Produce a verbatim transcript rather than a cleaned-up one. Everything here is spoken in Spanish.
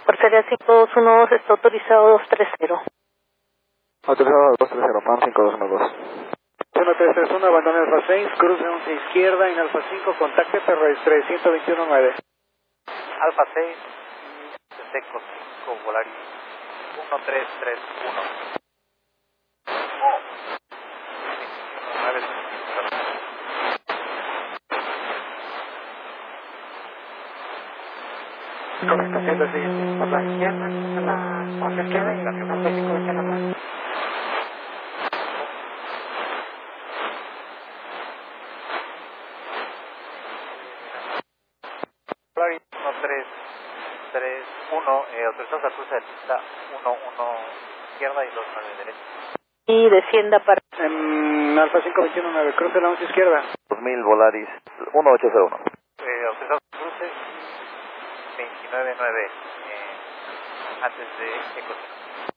Portería cinco dos uno dos está autorizado dos tres cero. Autorizado dos tres cero, Pan cinco dos uno dos. uno tres tres uno, abandona Alfa seis, cruce once izquierda en Alfa cinco, contacte terrestre ciento veintiuno nueve. Alfa seis, Seco cinco, Volaris uno tres tres uno. Correcto, siete sigue. Por la izquierda, a la por la izquierda y la que más cinco está en la Volaris uno tres tres uno, eh, autorizados a cruce de pista uno uno izquierda y dos nueve derecha. Y descienda para... En Alfa cinco veintiuno nueve, cruce la once izquierda. dos mil Volaris uno ocho cero uno. Eh, autorizados a cruce veintinueve nueve, eh, antes de Ecos.